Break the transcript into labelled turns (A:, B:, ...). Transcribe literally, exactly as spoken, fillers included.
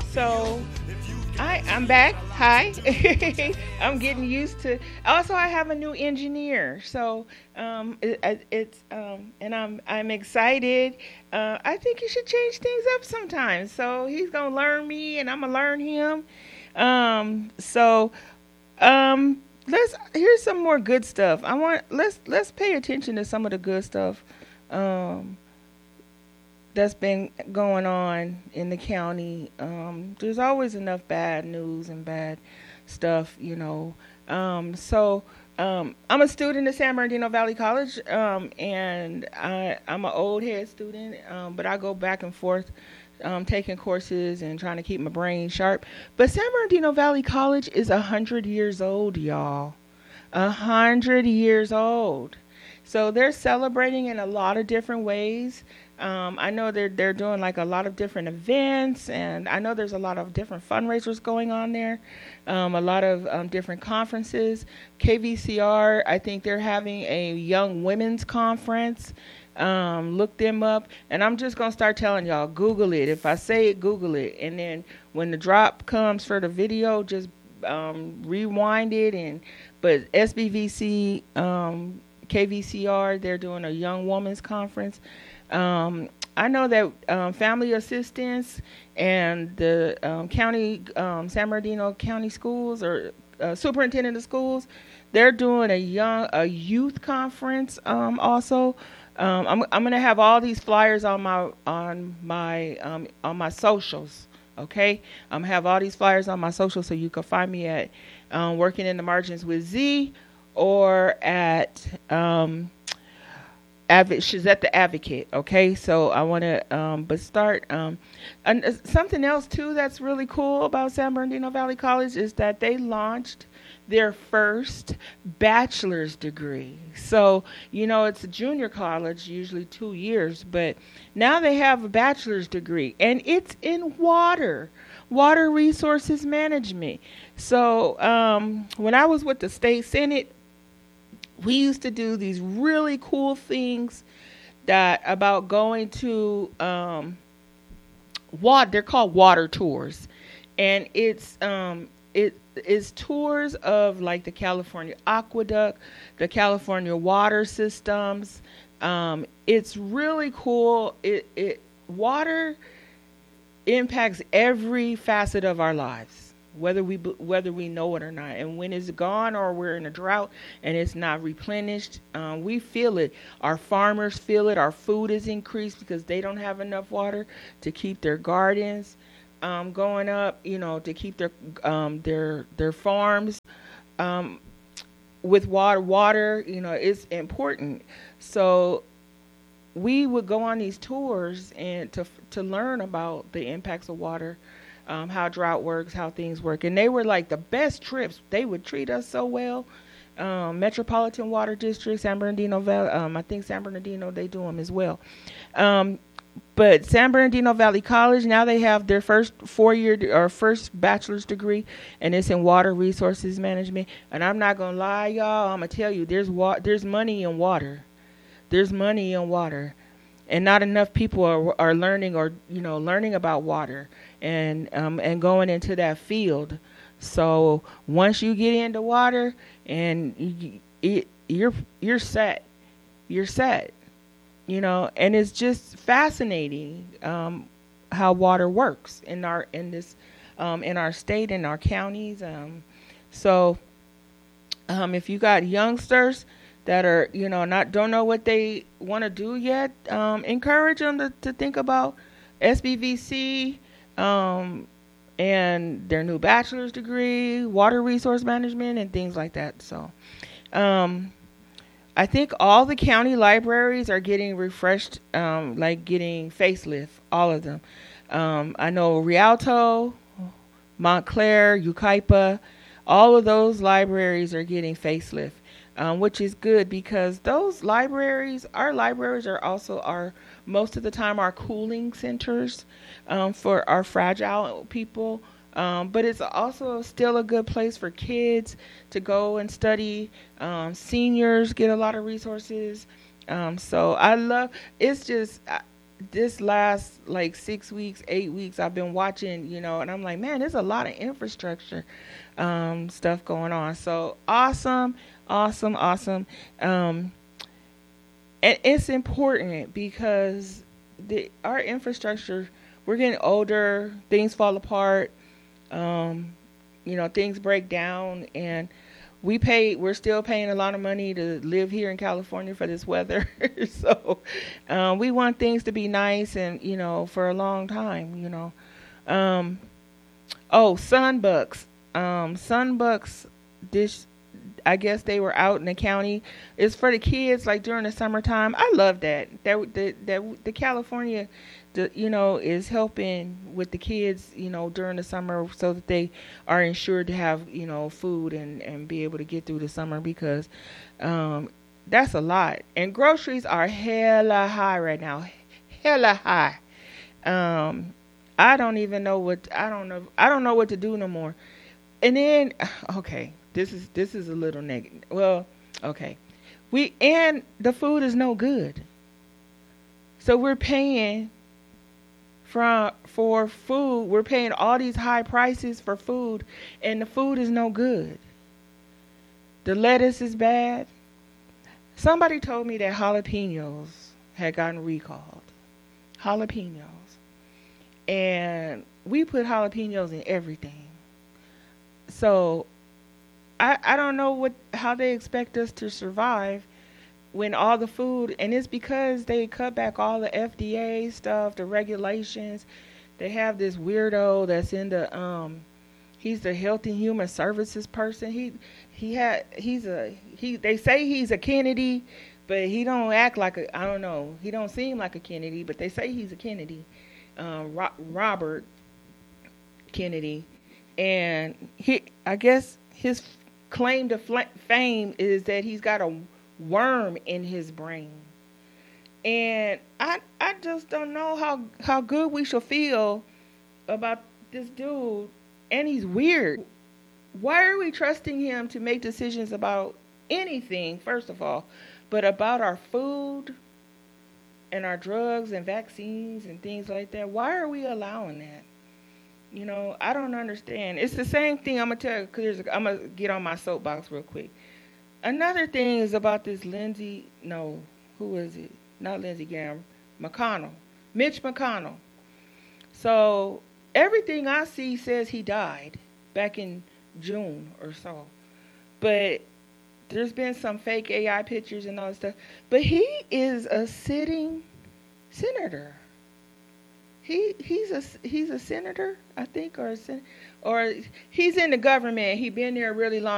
A: So I, I'm back. Hi. I'm getting used to. Also, I have a new engineer, so um, it, it- it's um, and I'm I'm excited. Uh, I think you should change things up sometimes. So he's gonna learn me, and I'm gonna learn him. Um, so um, let's here's some more good stuff. I want let's let's pay attention to some of the good stuff. Um, that's been going on in the county. Um, there's always enough bad news and bad stuff, you know. Um, so um, I'm a student at San Bernardino Valley College, um, and I, I'm an old head student, um, but I go back and forth um, taking courses and trying to keep my brain sharp. But San Bernardino Valley College is a hundred years old, y'all. A hundred years old. So they're celebrating in a lot of different ways. Um, I know they're they're doing like a lot of different events, and I know there's a lot of different fundraisers going on there. Um, a lot of um, different conferences. K V C R, I think they're having a young women's conference. Um, look them up, and I'm just gonna start telling y'all. Google it. If I say it, Google it, and then when the drop comes for the video, just um, rewind it. And but S B V C, um, K V C R, they're doing a young women's conference. Um, I know that um, family assistance and the um, county, um, San Bernardino County Schools or uh, superintendent of schools, they're doing a young a youth conference um, also. Um, I'm I'm gonna have all these flyers on my on my um, on my socials. Okay, I'm gonna have all these flyers on my socials, so you can find me at um, Working in the Margins with Z or at um, Adv- she's at the Advocate. Okay, so I want to um, but start um, and uh, something else too that's really cool about San Bernardino Valley College is that they launched their first bachelor's degree. So you know it's a junior college, usually two years, but now they have a bachelor's degree, and it's in water, water resources management. So um, when I was with the state senate, we used to do these really cool things that about going to um, water. They're called water tours, and it's um, it is tours of like the California aqueduct, the California water systems. Um, it's really cool. It it water impacts every facet of our lives, whether we whether we know it or not. And when it's gone or we're in a drought and it's not replenished, um, we feel it. Our farmers feel it. Our food is increased because they don't have enough water to keep their gardens um, going up. You know, to keep their um, their their farms um, with water. Water, you know, is important. So we would go on these tours and to to learn about the impacts of water, um, how drought works, how things work. And they were like the best trips. They would treat us so well. Um, Metropolitan Water District, San Bernardino Valley, um, I think San Bernardino, they do them as well. Um, but San Bernardino Valley College, now they have their first four-year de- or first bachelor's degree, and it's in water resources management. And I'm not going to lie, y'all. I'm going to tell you, there's wa- there's money in water. There's money in water. And not enough people are are learning or you know learning about water and um, and going into that field. So once you get into water and you, it, you're you're set, you're set, you know. And it's just fascinating um, how water works in our in this um, in our state, in our counties. Um, so um, if you got youngsters that are, you know, not don't know what they want to do yet, um, encourage them to, to think about S B V C um, and their new bachelor's degree, water resource management, and things like that. So um, I think all the county libraries are getting refreshed, um, like getting facelift, all of them. Um, I know Rialto, Montclair, Yucaipa, all of those libraries are getting facelift. Um, which is good because those libraries, our libraries are also our, most of the time, our cooling centers um, for our fragile people. Um, but it's also still a good place for kids to go and study. Um, seniors get a lot of resources. Um, so I love, it's just, this last like six weeks, eight weeks, I've been watching, you know, and I'm like, man, there's a lot of infrastructure um, stuff going on. So awesome, awesome, awesome. Um, and it's important because the our infrastructure, we're getting older, things fall apart, um, you know, things break down, and we pay we're still paying a lot of money to live here in California for this weather. So um, we want things to be nice and, you know, for a long time, you know. Um, oh, sunbucks. Um, sunbucks, this, I guess they were out in the county. It's for the kids, like during the summertime. I love that. That the that the California, the, you know, is helping with the kids, you know, during the summer so that they are insured to have, you know, food and, and be able to get through the summer because um, that's a lot. And groceries are hella high right now. Hella high. Um, I don't even know what, I don't know, I don't know what to do no more. And then, okay, this is, this is a little negative. Well, okay. We, and the food is no good. So we're paying for, for food. We're paying all these high prices for food, and the food is no good. The lettuce is bad. Somebody told me that jalapenos had gotten recalled. Jalapenos. And we put jalapenos in everything. So I I don't know what how they expect us to survive when all the food, and it's because they cut back all the F D A stuff, the regulations. They have this weirdo that's in the um he's the Health and Human Services person. He he had he's a he they say he's a Kennedy, but he don't act like a I don't know. He don't seem like a Kennedy, but they say he's a Kennedy. Um, Ro- Robert Kennedy, and he I guess his claim to fl- fame is that he's got a worm in his brain. And I I just don't know how, how good we should feel about this dude. And he's weird. Why are we trusting him to make decisions about anything, first of all, but about our food and our drugs and vaccines and things like that? Why are we allowing that? You know, I don't understand. It's the same thing. I'm going to tell you, because I'm going to get on my soapbox real quick. Another thing is about this Lindsey, no, who is it? Not Lindsey Graham, McConnell, Mitch McConnell. So everything I see says he died back in June or so. But there's been some fake A I pictures and all that stuff. But he is a sitting senator. He he's a he's a senator, I think, or a sen- or he's in the government. He's been there a really long